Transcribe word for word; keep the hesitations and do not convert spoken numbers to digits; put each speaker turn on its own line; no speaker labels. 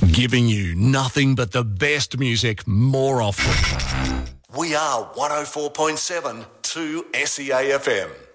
Giving you nothing but the best music more often.
We are one oh four point seven to S E A F M.